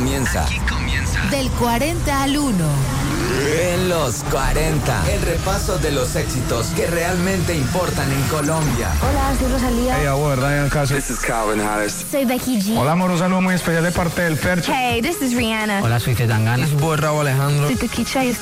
comienza. Del 40 al 1. En los 40. El repaso de los éxitos que realmente importan en Colombia. Hola, soy Rosalía. Hey, amor, Ryan Castro. This is Calvin Harris. Soy Becky G. Hola, amor, un saludo muy especial de parte del Fercho. Hey, this is Rihanna. Hola, soy Zetangana. Es Raúl Alejandro. Soy Tequicha y